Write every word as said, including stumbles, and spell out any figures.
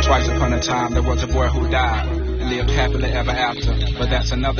Twice upon a time there was a boy who died and lived happily ever after, but that's another